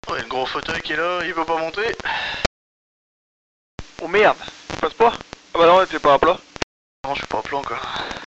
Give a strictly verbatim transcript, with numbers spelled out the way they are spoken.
Ouais, le gros fauteuil qui est là, il veut pas monter. Oh merde, il passe pas. Ah bah non, t'es pas à plat. Non, je suis pas à plat encore.